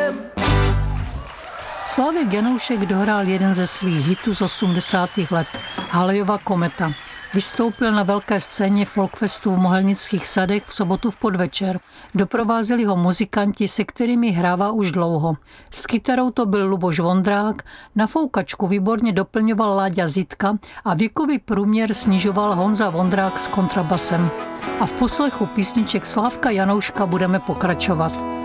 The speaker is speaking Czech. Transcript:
Slávek Janoušek dohrál jeden ze svých hitů z 80. let, Halejova kometa. Vystoupil na velké scéně Folkfestu v Mohelnických sadech v sobotu v podvečer. Doprovázeli ho muzikanti, se kterými hrává už dlouho. S kytarou to byl Luboš Vondrák, na foukačku výborně doplňoval Láďa Zitka a věkový průměr snižoval Honza Vondrák s kontrabasem. A v poslechu písniček Slávka Janouška budeme pokračovat.